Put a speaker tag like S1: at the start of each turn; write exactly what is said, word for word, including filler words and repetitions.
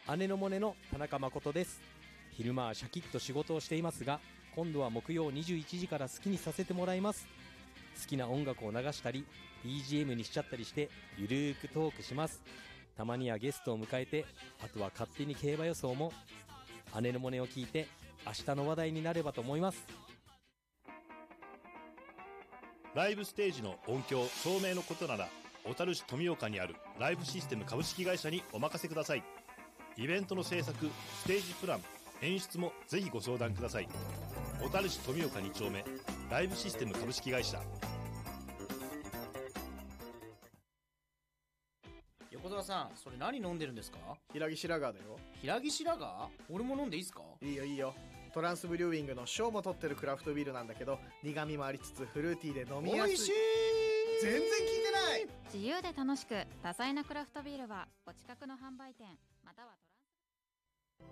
S1: 姉のモネの田中誠です。昼間はシャキッと仕事をしていますが、今度は木曜にじゅういちじから好きにさせてもらいます。好きな音楽を流したり ビージーエム にしちゃったりしてゆるーくトークします。たまにはゲストを迎えて、あとは勝手に競馬予想も。姉のモネを聞いて明日の話題になればと思います。
S2: ライブステージの音響照明のことなら、小樽市富岡にあるライブシステム株式会社にお任せください。イベントの制作、ステージプラン、演出もぜひご相談ください。小樽市富岡に丁目ライブシステム株式会社。
S3: 横澤さん、それ何飲んでるんですか？
S4: 平木白髪だよ。
S3: 平木白髪？俺も飲んでいいっすか？
S4: いいよいいよ。トランスブリューイングの賞も取ってるクラフトビールなんだけど、苦味もありつつフルーティーで飲みやすい。
S3: 美味しい。
S4: 全然聞いてない。
S5: 自由で楽しく多彩なクラフトビールはお近くの販売店またはトラ